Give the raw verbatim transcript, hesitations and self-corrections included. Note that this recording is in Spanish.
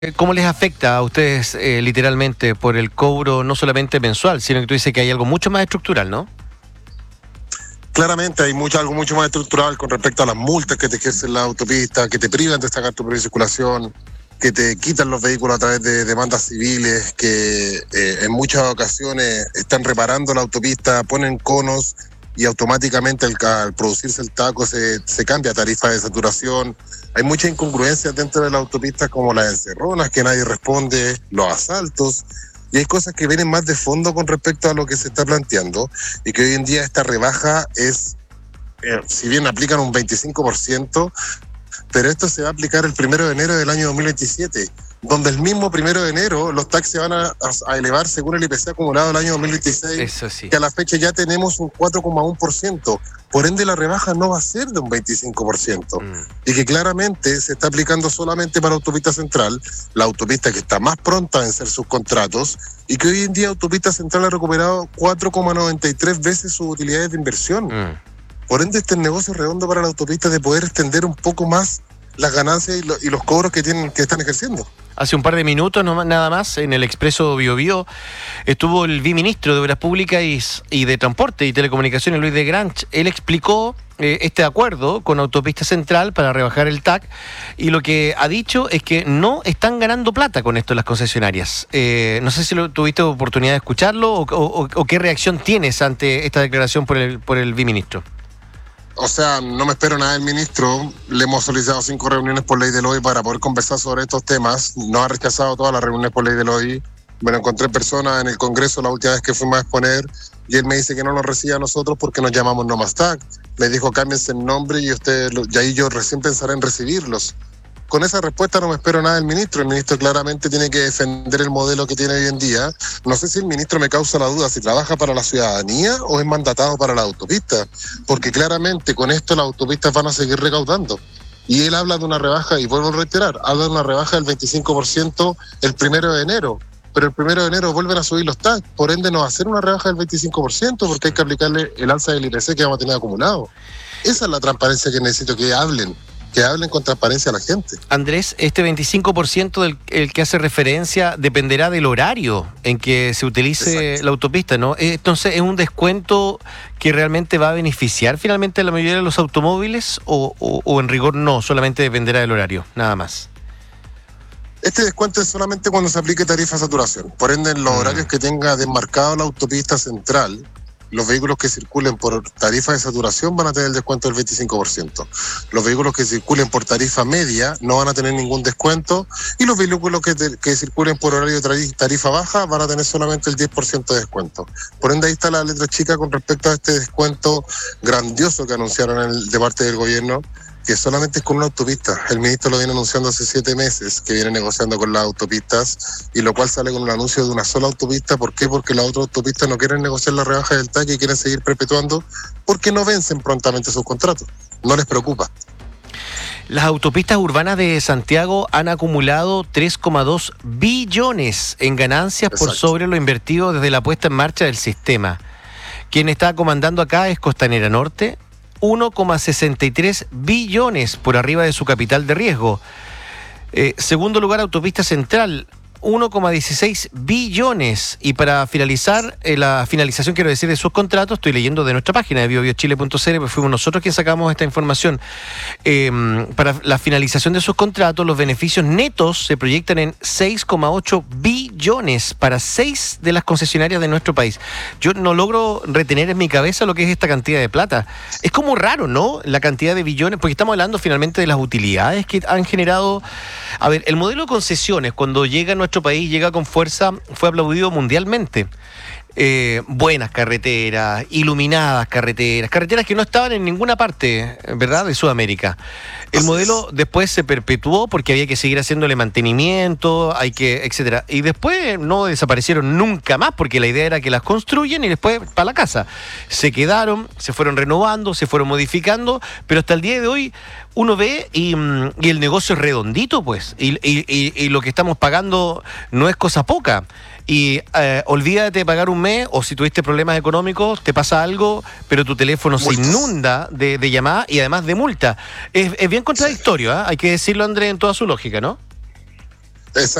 ¿Cómo les afecta a ustedes eh, literalmente por el cobro no solamente mensual, sino que tú dices que hay algo mucho más estructural, ¿no? Claramente hay mucho, algo mucho más estructural con respecto a las multas que te ejercen la autopista, que te privan de sacar tu propia circulación, que te quitan los vehículos a través de demandas civiles, que eh, en muchas ocasiones están reparando la autopista, ponen conos y automáticamente al, al producirse el taco se, se cambia tarifa de saturación. Hay muchas incongruencias dentro de la autopista, como las encerronas que nadie responde, los asaltos, y hay cosas que vienen más de fondo con respecto a lo que se está planteando, y que hoy en día esta rebaja es, eh, si bien aplican un veinticinco por ciento, pero esto se va a aplicar el primero de enero del año dos mil veintisiete, donde el mismo primero de enero los taxis van a, a elevar según el I P C acumulado del año dos mil veintiséis, Eso sí. que a la fecha ya tenemos un cuatro coma uno por ciento. Por ende, la rebaja no va a ser de un veinticinco por ciento. Mm. Y que claramente se está aplicando solamente para Autopista Central, la autopista que está más pronta a vencer sus contratos, y que hoy en día Autopista Central ha recuperado cuatro coma noventa y tres veces sus utilidades de inversión. Mm. Por ende, este es el negocio redondo para la autopista de poder extender un poco más las ganancias y, lo, y los cobros que tienen que están ejerciendo. Hace un par de minutos, no, nada más, en el Expreso Biobío estuvo el viceministro de Obras Públicas y, y de Transporte y Telecomunicaciones, Luis de Granch. Él explicó eh, este acuerdo con Autopista Central para rebajar el T A C, y lo que ha dicho es que no están ganando plata con esto las concesionarias. Eh, no sé si lo, tuviste oportunidad de escucharlo o, o, o qué reacción tienes ante esta declaración por el, por el viceministro. O sea, no me espero nada del ministro. Le hemos solicitado cinco reuniones por ley del O I para poder conversar sobre estos temas. No ha rechazado todas las reuniones por ley del O I. Me lo encontré en persona en el Congreso la última vez que fuimos a exponer, y él me dice que no nos recibe a nosotros porque nos llamamos No Más T A C. Me dijo, cámbiense el nombre y, usted, y ahí yo recién pensaré en recibirlos. Con esa respuesta no me espero nada del ministro. El ministro claramente tiene que defender el modelo que tiene hoy en día. No sé si el ministro, me causa la duda, si trabaja para la ciudadanía o es mandatado para la autopista, porque claramente con esto las autopistas van a seguir recaudando. Y él habla de una rebaja, y vuelvo a reiterar, habla de una rebaja del veinticinco por ciento el primero de enero, pero el primero de enero vuelven a subir los T A C, por ende no va a ser una rebaja del veinticinco por ciento porque hay que aplicarle el alza del I P C que vamos a tener acumulado. Esa es la transparencia que necesito, que hablen. que hablen con transparencia a la gente. Andrés, este veinticinco por ciento del el que hace referencia dependerá del horario en que se utilice Exacto. la autopista, ¿no? Entonces, ¿es un descuento que realmente va a beneficiar finalmente a la mayoría de los automóviles o, o, o en rigor no, solamente dependerá del horario, nada más? Este descuento es solamente cuando se aplique tarifa de saturación. Por ende, en los mm. horarios que tenga desmarcado la autopista central, los vehículos que circulen por tarifa de saturación van a tener el descuento del veinticinco por ciento. Los vehículos que circulen por tarifa media no van a tener ningún descuento, y los vehículos que, te, que circulen por horario de tarifa baja van a tener solamente el diez por ciento de descuento. Por ende, ahí está la letra chica con respecto a este descuento grandioso que anunciaron el, de parte del gobierno, que solamente es con una autopista. El ministro lo viene anunciando hace siete meses, que viene negociando con las autopistas, y lo cual sale con un anuncio de una sola autopista. ¿Por qué? Porque las otras autopistas no quieren negociar la rebaja del T A C y quieren seguir perpetuando, porque no vencen prontamente sus contratos. No les preocupa. Las autopistas urbanas de Santiago han acumulado tres coma dos billones en ganancias Exacto. por sobre lo invertido desde la puesta en marcha del sistema. Quien está comandando acá es Costanera Norte, uno coma sesenta y tres billones por arriba de su capital de riesgo. Eh, segundo lugar, Autopista Central, uno coma dieciséis billones. Y para finalizar, eh, la finalización, quiero decir, de sus contratos, estoy leyendo de nuestra página de bio bio chile punto c l, pues fuimos nosotros quienes sacamos esta información. Eh, para la finalización de sus contratos, los beneficios netos se proyectan en seis coma ocho billones para seis de las concesionarias de nuestro país. Yo no logro retener en mi cabeza lo que es esta cantidad de plata. Es como raro, ¿no? La cantidad de billones, porque estamos hablando finalmente de las utilidades que han generado. A ver, el modelo de concesiones, cuando llega a nuestro país, llega con fuerza, fue aplaudido mundialmente. Eh, buenas carreteras, iluminadas carreteras, carreteras que no estaban en ninguna parte, ¿verdad?, de Sudamérica. El modelo después se perpetuó porque había que seguir haciéndole mantenimiento, hay que, etcétera. Y después no desaparecieron nunca más, porque la idea era que las construyen y después para la casa. Se quedaron, se fueron renovando, se fueron modificando, pero hasta el día de hoy uno ve y, y el negocio es redondito, pues, y, y, y, y lo que estamos pagando no es cosa poca. Y eh, olvídate de pagar un mes, o si tuviste problemas económicos, te pasa algo, pero tu teléfono Multas. se inunda de, de llamadas y además de multa. Es, es bien contradictorio, ¿eh? Hay que decirlo, Andrés, en toda su lógica, ¿no? Esa